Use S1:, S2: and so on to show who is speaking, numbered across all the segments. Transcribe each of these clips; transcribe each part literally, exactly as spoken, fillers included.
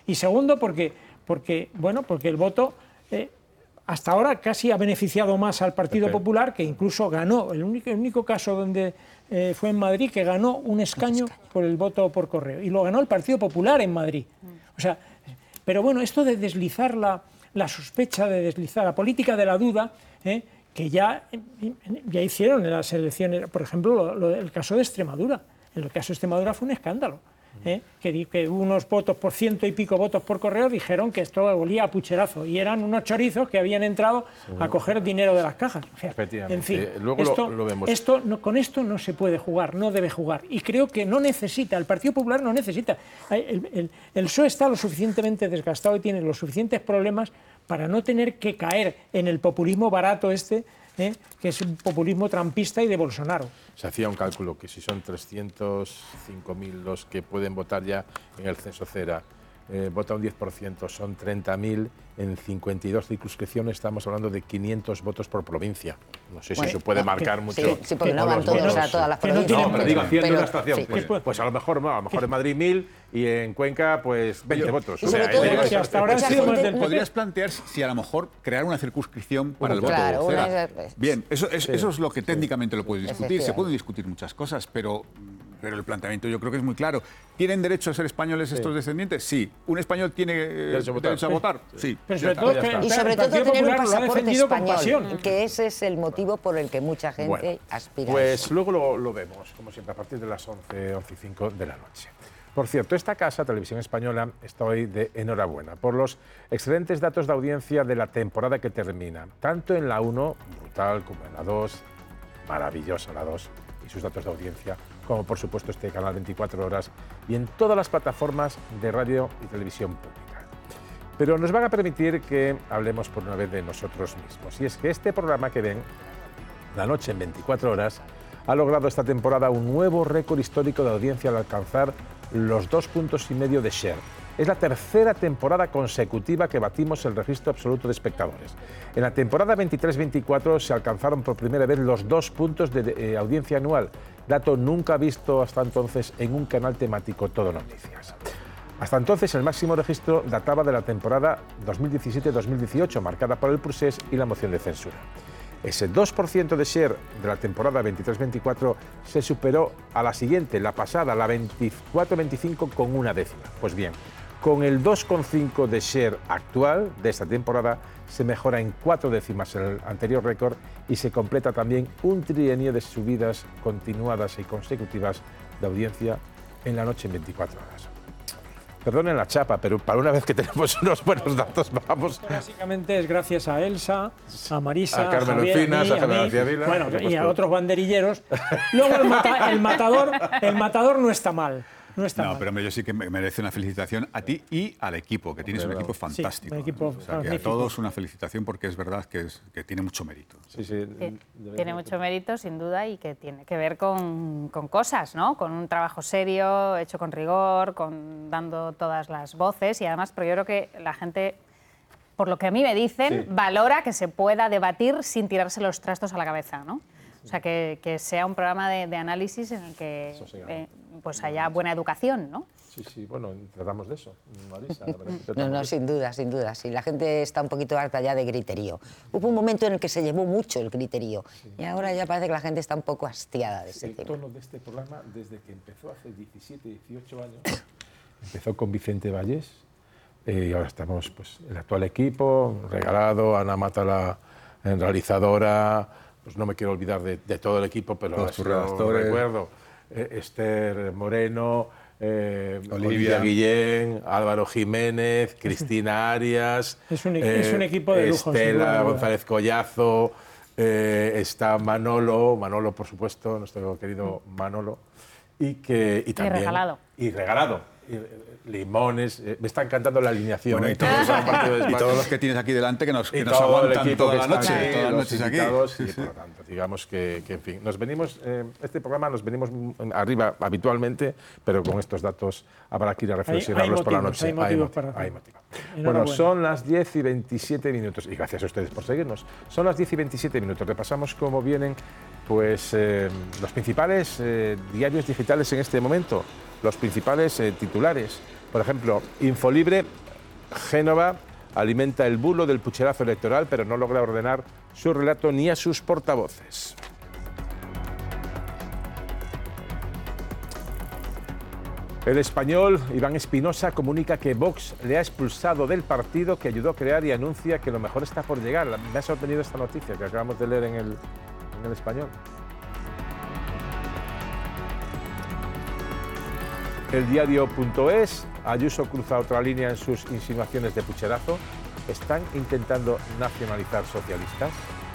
S1: Y segundo, porque, porque, bueno, porque el voto eh, hasta ahora casi ha beneficiado más al Partido
S2: Perfecto.
S1: Popular, que incluso ganó, el único, el único caso donde eh, fue en Madrid, que ganó un escaño por el voto por correo. Y lo ganó el Partido Popular en Madrid. O sea, pero bueno, esto de deslizar la, la sospecha, de deslizar la política de la duda, eh, que ya, ya hicieron en las elecciones, por ejemplo, lo, lo, el caso de Extremadura. En el caso de Extremadura fue un escándalo. ¿eh? Que, que unos votos por ciento y pico votos por correo dijeron que esto olía a pucherazo y eran unos chorizos que habían entrado a coger dinero de las cajas. O sea, en fin,
S2: eh, luego
S1: esto,
S2: lo, lo vemos.
S1: esto no, con esto no se puede jugar, no debe jugar. Y creo que no necesita, el Partido Popular no necesita. El, el, el P S O E está lo suficientemente desgastado y tiene los suficientes problemas para no tener que caer en el populismo barato este, ¿eh? que es un populismo trampista y de Bolsonaro.
S2: Se hacía un cálculo que si son trescientos cinco mil los que pueden votar ya en el censo Cera, eh, vota un diez por ciento, son treinta mil, en cincuenta y dos circunscripciones estamos hablando de quinientos votos por provincia. No sé
S1: bueno,
S2: si eso puede
S1: que,
S2: marcar mucho.
S3: Sí, sí, porque no van todos
S2: votos.
S3: a todas las
S1: Que no
S3: provincias.
S1: tienen-
S2: No, pero digo, haciendo
S3: Pero-
S2: una estación,
S3: sí.
S2: pues, pues a lo mejor, no, a lo mejor en Madrid mil y en Cuenca pues veinte votos.
S3: Y sobre todo,
S2: ahí-
S1: que hasta ahora
S3: mucha
S1: ha sido más
S3: gente-
S1: del P P.
S4: Podrías plantear si a lo mejor crear una circunscripción para el voto
S3: Claro,
S4: de
S3: una
S4: Cera.
S3: es-
S4: Bien, eso es, eso es lo que técnicamente lo puedes discutir. Se
S3: Efectivamente.
S4: pueden discutir muchas cosas, pero, pero el planteamiento yo creo que es muy claro. ¿Tienen derecho a ser españoles estos descendientes? Sí. ¿Un español tiene eh,
S2: Derecho a votar.
S4: derecho a votar? Sí.
S1: Pero
S4: Ya
S1: sobre
S4: está.
S1: todo
S2: ya
S1: que
S2: está.
S3: Y
S1: el
S3: sobre todo
S1: Partido
S3: tener un
S1: Popular lo ha
S3: pasaporte
S1: defendido con
S3: español,
S1: pasión.
S3: que ese es el motivo por el que mucha gente
S2: Bueno,
S3: aspira.
S2: pues luego lo, lo vemos, como siempre, a partir de las once, once y cinco de la noche. Por cierto, esta casa, Televisión Española, está hoy de enhorabuena por los excelentes datos de audiencia de la temporada que termina. Tanto en la uno, brutal, como en la dos, maravillosa la dos, y sus datos de audiencia, como por supuesto este canal veinticuatro horas, y en todas las plataformas de radio y televisión pública. Pero nos van a permitir que hablemos por una vez de nosotros mismos. Y es que este programa que ven, La Noche en veinticuatro horas, ha logrado esta temporada un nuevo récord histórico de audiencia al alcanzar los dos puntos y medio de share. Es la tercera temporada consecutiva que batimos el registro absoluto de espectadores. En la temporada veintitrés veinticuatro se alcanzaron por primera vez los dos puntos de, de eh, audiencia anual, dato nunca visto hasta entonces en un canal temático Todo Noticias. Hasta entonces el máximo registro databa de la temporada dos mil diecisiete dos mil dieciocho, marcada por el procés y la moción de censura. Ese dos por ciento de share de la temporada veintitrés veinticuatro se superó a la siguiente, la pasada, la veinticuatro veinticinco, con una décima. Pues bien, con el dos coma cinco de share actual de esta temporada se mejora en cuatro décimas el anterior récord y se completa también un trienio de subidas continuadas y consecutivas de audiencia en La Noche en veinticuatro horas. Perdonen la chapa, pero para una vez que tenemos unos buenos datos, vamos.
S1: Básicamente es gracias a Elsa, a Marisa,
S2: A Carmen
S1: Javier,
S2: Encinas,
S1: mí,
S2: a Javier
S1: mí,
S2: García Vila,
S1: bueno,
S2: por
S1: y a
S2: supuesto.
S1: otros banderilleros. Luego el, mata- el matador, el matador no está mal, no está
S4: No,
S1: mal.
S4: pero hombre, yo sí que me merece una felicitación a ti y al equipo, que tienes un equipo fantástico.
S1: un equipo
S4: o sea, que a
S1: magnífico.
S4: todos una felicitación porque es verdad que, es, que tiene mucho mérito.
S2: Sí, sí,
S5: Sí, tiene mucho mérito, sin duda, y que tiene que ver con, con cosas, ¿no? Con un trabajo serio, hecho con rigor, con dando todas las voces y además, pero yo creo que la gente, por lo que a mí me dicen,
S2: Sí.
S5: valora que se pueda debatir sin tirarse los trastos a la cabeza, ¿no? O sea, que, que sea un programa de, de análisis en el que
S2: Sosegado.
S5: eh, pues haya buena educación, ¿no?
S2: Sí, sí, bueno, tratamos de eso, Marisa. la verdad que
S3: No,
S2: tratamos
S3: no,
S2: de eso.
S3: sin duda, sin duda. Sí, la gente está un poquito harta ya de griterío. Hubo un momento en el que se llevó mucho el griterío y ahora ya parece que la gente está un poco hastiada de ese
S2: El
S3: tema.
S2: tono de este programa, desde que empezó hace diecisiete, dieciocho años, empezó con Vicente Valles, eh, y ahora estamos, pues, el actual equipo, Regalado, Ana Mata, la eh, realizadora, pues no me quiero olvidar de, de todo el equipo, pero
S4: Todos
S2: así
S4: tus
S2: lo
S4: redactores.
S2: recuerdo, eh, Esther Moreno, eh,
S4: Olivia.
S2: Olivia Guillén, Álvaro Jiménez, Cristina Arias,
S1: Es un equi- es un equipo de lujo, sin
S2: Estela
S1: duda alguna.
S2: González Collazo, eh, está Manolo, Manolo por supuesto, nuestro querido Manolo, y que y también
S5: Regalado.
S2: y Regalado, y, eh, Limones, eh, me está encantando la alineación.
S4: Bueno, y
S2: ¿eh?
S4: todos,
S2: Todos son partido de
S4: y
S2: España.
S4: todos los que tienes aquí delante que nos, que
S2: Y
S4: nos
S2: todo el
S4: aguantan
S2: equipo
S4: toda
S2: que
S4: la
S2: está
S4: noche,
S2: aquí,
S4: todas las
S2: los
S4: noches aquí.
S2: invitados,
S4: Sí,
S2: y
S4: sí.
S2: por lo tanto, digamos que, que, en fin, nos venimos, eh, este programa nos venimos mm, arriba habitualmente, pero con estos datos habrá que ir a reflexionarlos por la
S1: motivos,
S2: noche.
S1: hay motivos
S2: motiv-
S1: para
S2: hay
S1: hacerlo.
S2: motivo. Bueno,
S1: Enhorabuena.
S2: son las diez y veintisiete minutos, y gracias a ustedes por seguirnos. Son las diez y veintisiete minutos, repasamos cómo vienen pues, eh, los principales eh, diarios digitales en este momento, los principales eh, titulares. Por ejemplo, Infolibre, Génova alimenta el bulo del pucherazo electoral, pero no logra ordenar su relato ni a sus portavoces. El Español, Iván Espinosa, comunica que Vox le ha expulsado del partido que ayudó a crear y anuncia que lo mejor está por llegar. Me ha sorprendido esta noticia que acabamos de leer en el, en el Español. El diario.es, Ayuso cruza otra línea en sus insinuaciones de pucherazo. ¿Están intentando nacionalizar socialistas?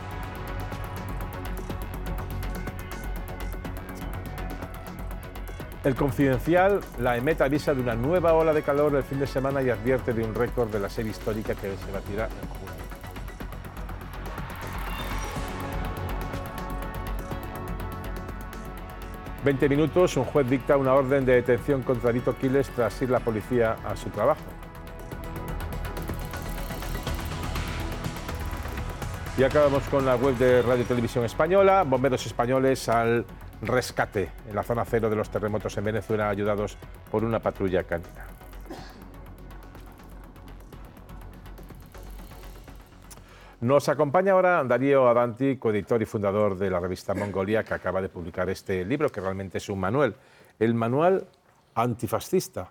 S2: El Confidencial, la EMET avisa de una nueva ola de calor el fin de semana y advierte de un récord de la serie histórica que se batirá en junio. veinte minutos, un juez dicta una orden de detención contra Vito Quiles tras ir la policía a su trabajo. Y acabamos con la web de Radio Televisión Española. Bomberos españoles al rescate en la zona cero de los terremotos en Venezuela, ayudados por una patrulla canina. Nos acompaña ahora Darío Adanti, coeditor y fundador de la revista Mongolia, que acaba de publicar este libro, que realmente es un manual. El manual antifascista.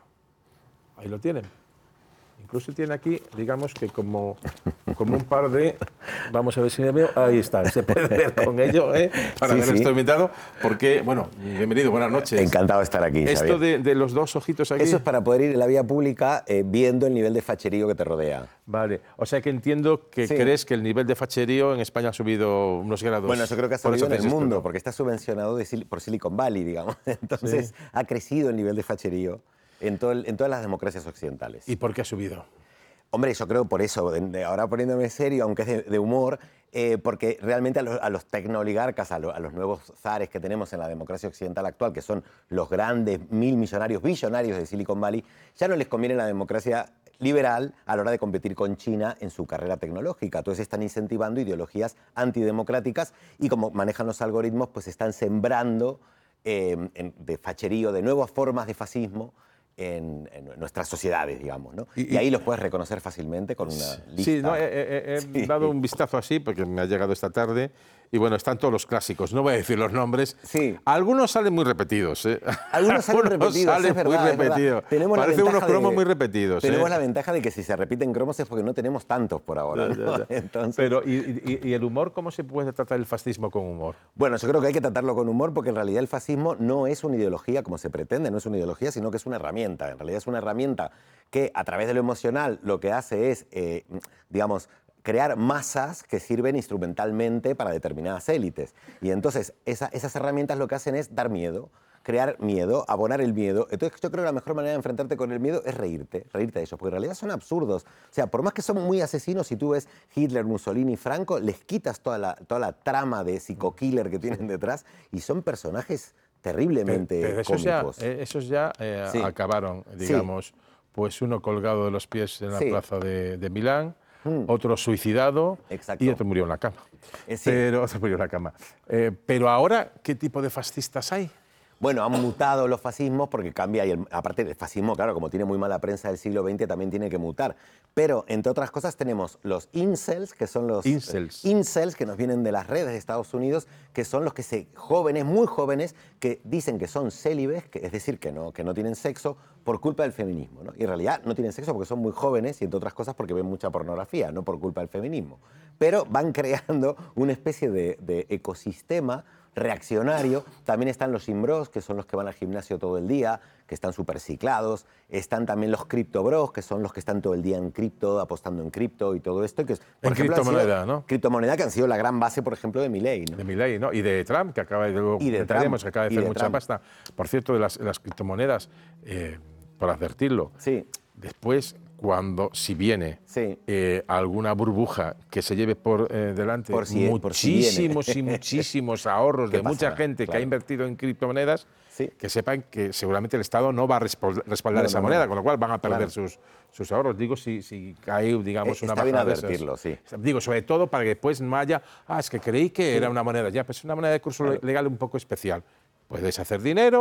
S2: Ahí lo tienen. Incluso tiene aquí, digamos que como, como un par de... Vamos a ver si me veo. Ahí está, se puede ver con ello, ¿eh? Para
S6: sí,
S2: ver
S6: sí.
S2: esto invitado, porque, bueno, bienvenido, buenas noches.
S6: Encantado de estar aquí,
S2: Esto de, de los dos ojitos aquí...
S6: Eso es para poder ir en la vía pública eh, viendo el nivel de facherío que te rodea.
S2: Vale, o sea que entiendo que
S6: Sí.
S2: crees que el nivel de facherío en España ha subido unos grados.
S6: Bueno, yo creo que ha
S2: Por
S6: subido
S2: eso
S6: en el
S2: haces esto,
S6: mundo,
S2: ¿no?
S6: porque está subvencionado de Sil- por Silicon Valley, digamos. Entonces, ha crecido el nivel de facherío en, todo el- en todas las democracias occidentales.
S2: ¿Y por qué ha subido?
S6: Hombre, yo creo por eso, de- de ahora poniéndome serio, aunque es de, de humor, eh, porque realmente a los, a los tecnooligarcas, a, lo- a los nuevos zares que tenemos en la democracia occidental actual, que son los grandes mil millonarios, billonarios de Silicon Valley, ya no les conviene la democracia liberal a la hora de competir con China en su carrera tecnológica. Entonces están incentivando ideologías antidemocráticas y como manejan los algoritmos, pues están sembrando eh, en- de facherío, de nuevas formas de fascismo, En, en nuestras sociedades, digamos, ¿no?
S2: Y-
S6: Y,
S2: y-
S6: ahí los puedes reconocer fácilmente con una lista.
S2: Sí, no, he, he- he
S6: Sí.
S2: dado un vistazo así, porque me ha llegado esta tarde, y bueno, están todos los clásicos, no voy a decir los nombres.
S6: Sí.
S2: Algunos salen muy repetidos, ¿eh?
S6: Algunos salen repetidos,
S2: salen
S6: es verdad,
S2: muy
S6: es verdad.
S2: repetidos.
S6: Tenemos la
S2: Parecen
S6: ventaja
S2: unos cromos
S6: de-
S2: muy repetidos.
S6: Tenemos
S2: ¿eh?
S6: la ventaja de que si se repiten cromos es porque no tenemos tantos por ahora,
S2: Ya,
S6: ¿no?
S2: ya, ya.
S6: Entonces,
S2: Pero, ¿y, y- y el humor? ¿Cómo se puede tratar el fascismo con humor?
S6: bueno, yo creo que hay que tratarlo con humor porque en realidad el fascismo no es una ideología como se pretende, no es una ideología, sino que es una herramienta. En realidad es una herramienta que a través de lo emocional lo que hace es, eh, digamos, crear masas que sirven instrumentalmente para determinadas élites. Y entonces esa- esas herramientas lo que hacen es dar miedo, crear miedo, abonar el miedo. Entonces yo creo que la mejor manera de enfrentarte con el miedo es reírte, reírte de ellos, porque en realidad son absurdos. O sea, por más que son muy asesinos, si tú ves Hitler, Mussolini, Franco, les quitas toda la, toda la trama de psico-killer que tienen detrás y son personajes terriblemente
S2: Pero esos ya,
S6: cómicos.
S2: eh, esos ya eh,
S6: Sí.
S2: acabaron, digamos, pues uno colgado de los pies en la
S6: Sí.
S2: plaza de, de Milán,
S6: Mm.
S2: otro suicidado
S6: Exacto.
S2: y otro murió en la cama.
S6: Eh, sí.
S2: Pero, otro murió en la cama. Eh, pero ahora, ¿qué tipo de fascistas hay?
S6: Bueno, han mutado los fascismos porque cambia, y el- aparte el fascismo, claro, como tiene muy mala prensa del siglo veinte, también tiene que mutar. Pero, entre otras cosas, tenemos los incels, que son los...
S2: Incels.
S6: eh, incels, que nos vienen de las redes de Estados Unidos, que son los que se... jóvenes, muy jóvenes, que dicen que son célibes, que, es decir, que no, que no tienen sexo por culpa del feminismo, ¿no? Y en realidad no tienen sexo porque son muy jóvenes y, entre otras cosas, porque ven mucha pornografía, no por culpa del feminismo. Pero van creando una especie de, de ecosistema reaccionario. También están los imbros, que son los que van al gimnasio todo el día, que están súper ciclados. Están también los criptobros, que son los que están todo el día en cripto, apostando en cripto y todo esto. Que, es- por
S2: En
S6: ejemplo, han sido-
S2: criptomoneda, ¿no?
S6: Criptomoneda, que han sido la gran base, por ejemplo, de Milei, ¿no?
S2: De Milley, ¿no? Y de Trump, que acaba de, luego
S6: Y de
S2: comentaremos,
S6: Trump,
S2: que acaba de
S6: y
S2: hacer
S6: de
S2: mucha
S6: Trump.
S2: pasta. Por cierto, de las, las criptomonedas, eh, por advertirlo,
S6: Sí,
S2: después, cuando, si viene
S6: sí.
S2: eh, alguna burbuja que se lleve por eh, delante
S6: Por si- por si viene.
S2: muchísimos y muchísimos ahorros
S6: ¿Qué
S2: de mucha
S6: pasará?
S2: gente que ha
S6: Claro.
S2: invertido en criptomonedas,
S6: Sí.
S2: que sepan que seguramente el Estado no va a respol- respaldar
S6: No,
S2: esa
S6: no, no.
S2: moneda, con lo cual van a perder
S6: Claro.
S2: sus, sus ahorros. Digo, si, si cae, digamos,
S6: Eh,
S2: una
S6: está bien
S2: bajada de esas.
S6: advertirlo, sí.
S2: Digo, sobre todo para que después no haya, ah, es que creí que era una moneda, ya, pues es una moneda de curso
S6: Claro.
S2: legal un poco especial. Puedes hacer dinero,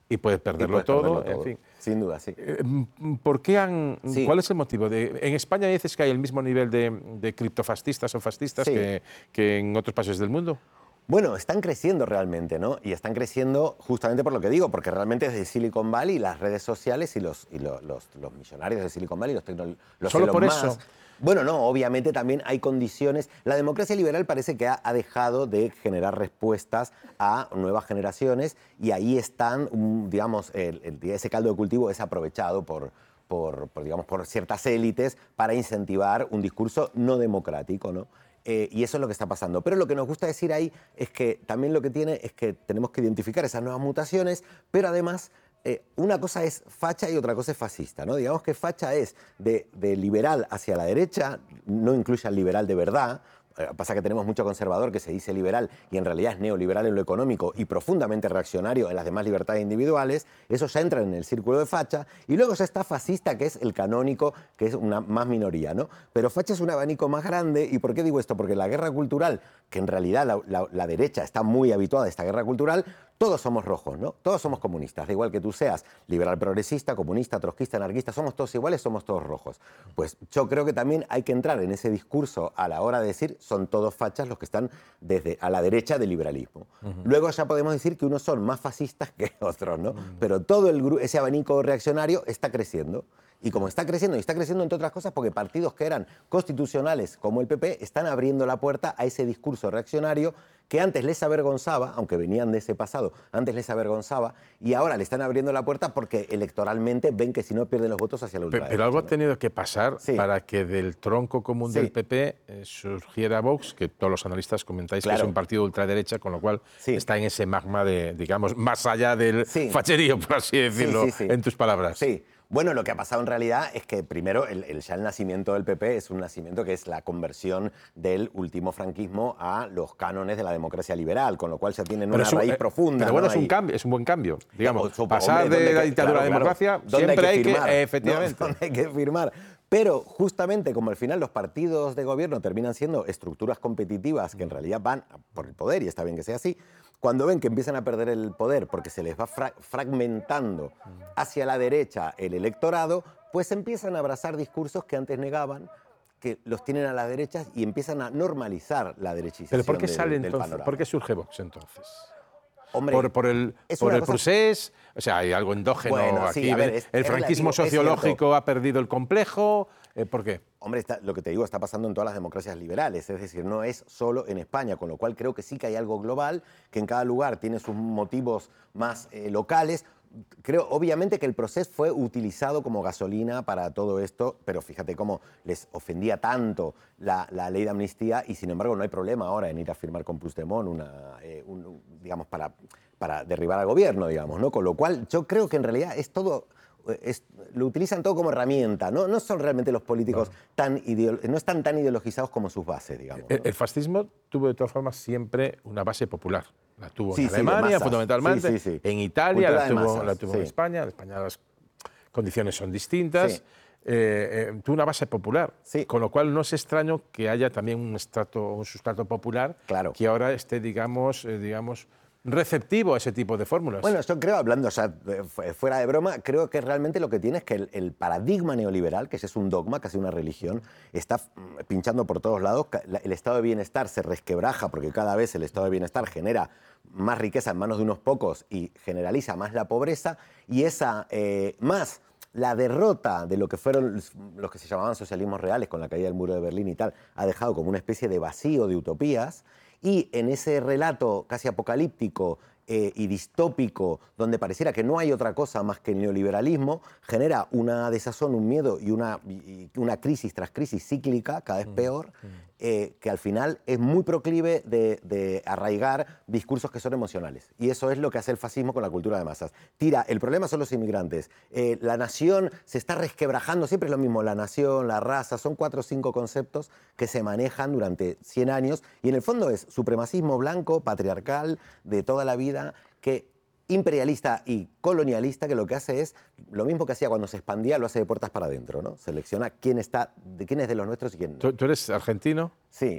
S2: y puedes perderlo,
S6: puedes
S2: todo,
S6: perderlo todo,
S2: en fin.
S6: sin duda, sí.
S2: Eh, ¿Por qué han,
S6: Sí.
S2: ¿Cuál es el motivo? De, en España dices que hay el mismo nivel de, de criptofascistas o fascistas
S6: Sí.
S2: que, que en otros países del mundo.
S6: Bueno, están creciendo realmente, ¿no? Y están creciendo justamente por lo que digo, porque realmente desde Silicon Valley las redes sociales y los, y lo- los, los millonarios de Silicon Valley, los, tecno- los
S2: ¿Solo
S6: Elon
S2: por
S6: Musk,
S2: eso?
S6: Bueno, no, obviamente también hay condiciones. La democracia liberal parece que ha, ha dejado de generar respuestas a nuevas generaciones y ahí están, um, digamos, el- el- ese caldo de cultivo es aprovechado por, por, por, digamos, por ciertas élites para incentivar un discurso no democrático, ¿no? Eh, y eso es lo que está pasando. Pero lo que nos gusta decir ahí es que también lo que tiene es que tenemos que identificar esas nuevas mutaciones, pero además eh, una cosa es facha y otra cosa es fascista, ¿no? Digamos que facha es de, de liberal hacia la derecha, no incluye al liberal de verdad. Eh, Pasa que tenemos mucho conservador que se dice liberal y en realidad es neoliberal en lo económico y profundamente reaccionario en las demás libertades individuales. Eso ya entra en el círculo de facha. Y luego ya está fascista, que es el canónico, que es una más minoría, ¿no? Pero facha es un abanico más grande. ¿Y por qué digo esto? Porque la guerra cultural, que en realidad la, la- la derecha está muy habituada a esta guerra cultural, todos somos rojos, ¿no? Todos somos comunistas. Da igual que tú seas liberal progresista, comunista, trotskista, anarquista, somos todos iguales, somos todos rojos. Pues yo creo que también hay que entrar en ese discurso a la hora de decir son todos fachas los que están desde a la derecha del liberalismo. Luego ya podemos decir que unos son más fascistas que otros, ¿no? Pero todo el, gru- ese abanico reaccionario está creciendo. Y como está creciendo, y está creciendo entre otras cosas porque partidos que eran constitucionales como el P P están abriendo la puerta a ese discurso reaccionario que antes les avergonzaba, aunque venían de ese pasado, antes les avergonzaba, y ahora le están abriendo la puerta porque electoralmente ven que si no pierden los votos hacia la
S2: Pe-
S6: ultraderecha.
S2: Pero algo ha
S6: ¿no?
S2: tenido que pasar
S6: Sí.
S2: para que del tronco común
S6: Sí.
S2: del P P eh, surgiera Vox, que todos los analistas comentáis que
S6: Claro.
S2: es un partido de ultraderecha, con lo cual
S6: Sí.
S2: está en ese magma de, digamos, más allá del
S6: Sí.
S2: facherío, por así decirlo,
S6: sí, sí.
S2: en tus palabras.
S6: Sí. Bueno, lo que ha pasado en realidad es que primero el, el- ya el nacimiento del P P es un nacimiento que es la conversión del último franquismo a los cánones de la democracia liberal, con lo cual ya tienen
S2: Pero
S6: una
S2: es un-
S6: raíz
S2: eh,
S6: profunda.
S2: Pero bueno,
S6: ¿no?
S2: es un
S6: Ahí.
S2: cambio, es un buen cambio. Digamos,
S6: Supongo,
S2: pasar
S6: hombre,
S2: de
S6: ¿dónde
S2: la
S6: que-
S2: dictadura
S6: claro,
S2: a la
S6: claro.
S2: democracia,
S6: ¿Dónde
S2: siempre hay que,
S6: firmar?
S2: eh,
S6: ¿No?
S2: efectivamente.
S6: ¿Dónde hay que firmar? Pero justamente como al final los partidos de gobierno terminan siendo estructuras competitivas que en realidad van por el poder, y está bien que sea así, cuando ven que empiezan a perder el poder porque se les va fra- fragmentando hacia la derecha el electorado, pues empiezan a abrazar discursos que antes negaban, que los tienen a las derechas y empiezan a normalizar la derechización
S2: Pero ¿por qué
S6: del-
S2: sale
S6: del
S2: entonces?
S6: panorama.
S2: ¿Por qué surge Vox entonces?
S6: Hombre,
S2: por, por el,
S6: es
S2: por
S6: una
S2: el
S6: cosa-
S2: procés, o sea, hay algo endógeno
S6: Bueno, sí,
S2: aquí.
S6: a ver,
S2: ¿ven?
S6: es-
S2: el
S6: es
S2: franquismo
S6: relativo, es
S2: sociológico
S6: cierto.
S2: ha perdido el complejo. eh, ¿Por qué?
S6: Hombre, está- lo que te digo está pasando en todas las democracias liberales, es decir, no es solo en España, con lo cual creo que sí que hay algo global, que en cada lugar tiene sus motivos más eh, locales. Creo, obviamente, que el proceso fue utilizado como gasolina para todo esto, pero fíjate cómo les ofendía tanto la, la ley de amnistía y, sin embargo, no hay problema ahora en ir a firmar con Puigdemont una, eh, un- un- digamos, para, para derribar al gobierno, digamos, ¿no? Con lo cual, yo creo que en realidad es todo... Es- lo utilizan todo como herramienta, ¿no? No son realmente los políticos tan ideo- no están tan ideologizados como sus bases, digamos.
S2: El,
S6: ¿no?
S2: el fascismo tuvo de todas formas siempre una base popular. La tuvo
S6: Sí,
S2: en
S6: sí, de
S2: Alemania,
S6: masas.
S2: fundamentalmente,
S6: Sí, sí, sí.
S2: en Italia,
S6: Cultura
S2: la
S6: de
S2: tuvo,
S6: masas,
S2: la tuvo en
S6: sí.
S2: España. En España las condiciones son distintas.
S6: Sí.
S2: Eh, eh, tuvo una base popular,
S6: Sí.
S2: con lo cual no es extraño que haya también un estrato, un sustrato popular
S6: Claro.
S2: que ahora esté, digamos, eh, digamos, receptivo a ese tipo de fórmulas.
S6: Bueno, yo creo, hablando ya eh, fu- fuera de broma, creo que realmente lo que tiene es que el, el paradigma neoliberal, que es un dogma, casi una religión, está mm, pinchando por todos lados. Ca- la- El estado de bienestar se resquebraja porque cada vez el estado de bienestar genera más riqueza en manos de unos pocos y generaliza más la pobreza, y esa eh, más la derrota de lo que fueron los- los que se llamaban socialismos reales con la caída del muro de Berlín y tal, ha dejado como una especie de vacío de utopías, y en ese relato casi apocalíptico eh, y distópico, donde pareciera que no hay otra cosa más que el neoliberalismo, genera una desazón, un miedo y una, y- y una crisis tras crisis cíclica, cada vez peor, eh, que al final es muy proclive de, de arraigar discursos que son emocionales. Y eso es lo que hace el fascismo con la cultura de masas. Tira, el problema son los inmigrantes. Eh, la nación se está resquebrajando, siempre es lo mismo, la nación, la raza, son cuatro o cinco conceptos que se manejan durante cien años, y en el fondo es supremacismo blanco, patriarcal, de toda la vida, que imperialista y colonialista, que lo que hace es lo mismo que hacía cuando se expandía, lo hace de puertas para adentro, ¿no? Selecciona quién está, de quién es de los nuestros y quién no.
S2: ¿Tú, tú eres argentino?
S6: Sí.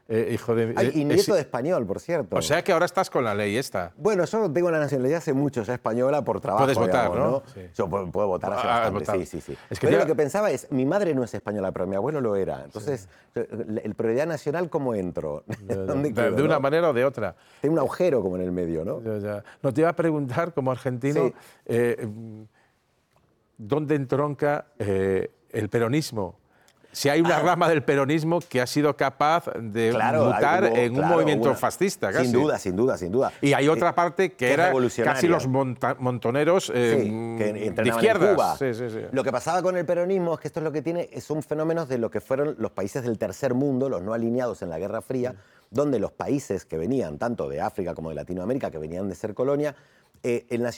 S2: eh, hijo de...
S6: Ay, y
S2: eh,
S6: nieto
S2: eh,
S6: de español, por cierto.
S2: O sea que ahora estás con la ley esta.
S6: Bueno, yo tengo la nacionalidad hace mucho ya española por trabajo.
S2: Puedes votar,
S6: digamos,
S2: ¿no? Sí.
S6: Yo puedo, puedo votar hace
S2: Ah,
S6: bastante,
S2: votar.
S6: sí, sí, sí.
S2: Es que
S6: Pero
S2: te-
S6: lo que pensaba es, mi madre no es española, pero mi abuelo lo era. Entonces, yo- el prioridad nacional, ¿cómo entro? ¿Dónde
S2: De,
S6: quedo,
S2: de una
S6: no?
S2: manera o de otra.
S6: Tengo un agujero como en el medio, ¿no?
S2: Ya, ya. No, te iba a preguntar, como argentino,
S6: Sí.
S2: eh, ¿dónde entronca eh, el peronismo? Si hay una rama del peronismo que ha sido capaz de
S6: Claro,
S2: mutar
S6: hubo-
S2: en un
S6: claro,
S2: movimiento
S6: una-
S2: fascista, casi.
S6: Sin duda, sin duda, sin duda.
S2: Y hay otra
S6: Eh,
S2: parte que
S6: que es
S2: era
S6: revolucionaria.
S2: casi los monta- montoneros eh,
S6: Sí, que
S2: de
S6: entrenaban
S2: izquierdas.
S6: en Cuba.
S2: Sí, sí, sí.
S6: Lo que pasaba con el peronismo es que esto es lo que tiene, son fenómenos de lo que fueron los países del tercer mundo, los no alineados en la Guerra Fría, donde los países que venían, tanto de África como de Latinoamérica, que venían de ser colonia, eh, el nacionalismo